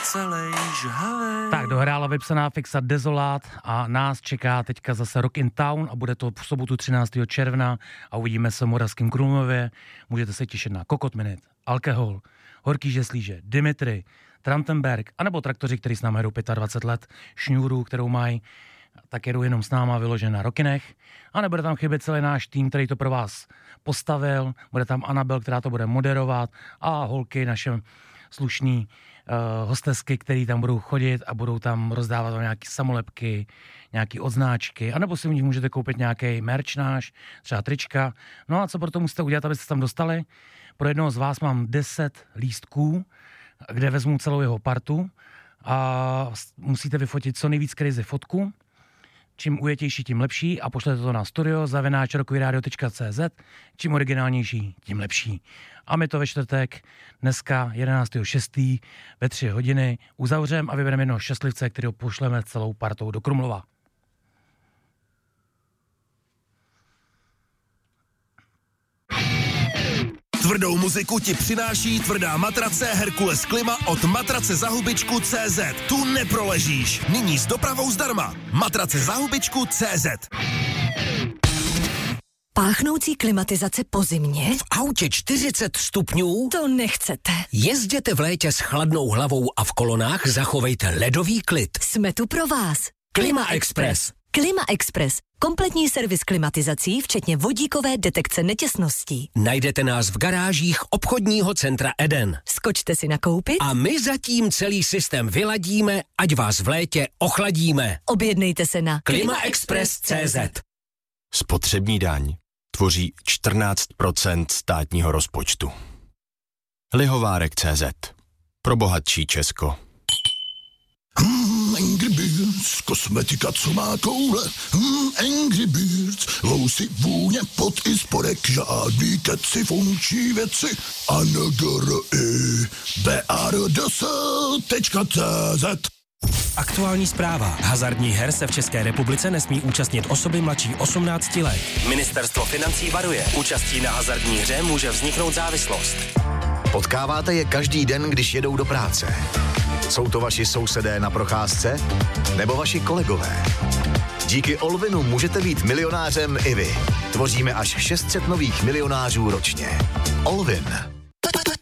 celý žhavej. Tak dohrála vypsaná fixa Desolát a nás čeká teďka zase Rock in Town a bude to v sobotu 13. června a uvidíme se v Moravském Krumlově. Můžete se těšit na Kokot Minute, Alkohol, Horký žeslíže, Dimitri, Trantenberg, anebo Traktoři, který s námi jedou 25 let, Šňůru, kterou mají, tak jedou jenom s náma vyložen na Rokinech. A nebude tam chybět celý náš tým, který to pro vás postavil. Bude tam Anabel, která to bude moderovat a holky, naše slušný hostesky, který tam budou chodit a budou tam rozdávat vám nějaké samolepky, nějaké odznáčky, anebo si u nich můžete koupit nějaký merch náš, třeba trička. No a co pro to musíte udělat, abyste se tam dostali? Pro jednoho z vás mám 10 lístků, kde vezmu celou jeho partu a musíte vyfotit co nejvíc crazy fotku. Čím ujetější, tím lepší a pošlete to na studio@rockyradio.cz. Čím originálnější, tím lepší. A my to ve čtvrtek, dneska 11.6. ve 3 hodiny uzavřem a vybereme jednoho šťastlivce, kterého pošleme celou partou do Krumlova. Tvrdou muziku ti přináší tvrdá matrace Herkules Klima od matracezahubičku.cz. Tu neproležíš. Nyní s dopravou zdarma. Matracezahubičku.cz. Páchnoucí klimatizace po zimě? V autě 40 stupňů? To nechcete. Jezděte v létě s chladnou hlavou a v kolonách zachovejte ledový klid. Jsme tu pro vás. Klima Express. Klima Express. Kompletní servis klimatizací, včetně vodíkové detekce netěsností. Najdete nás v garážích obchodního centra Eden. Skočte si nakoupit a my zatím celý systém vyladíme, ať vás v létě ochladíme. Objednejte se na klimaexpress.cz. Spotřební daň tvoří 14% státního rozpočtu. Lihovárek.cz. Pro bohatší Česko. Angry Birds, kosmetika, co má koule. Angry Birds, vousy, vůně, pot i spodek, žádný keci, funkční věci. BARDS.cz. Aktuální zpráva. Hazardních her se v České republice nesmí účastnit osoby mladší 18 let. Ministerstvo financí varuje. Účastí na hazardní hře může vzniknout závislost. Potkáváte je každý den, když jedou do práce. Jsou to vaši sousedé na procházce? Nebo vaši kolegové? Díky Olvinu můžete být milionářem i vy. Tvoříme až 600 nových milionářů ročně. Olvin.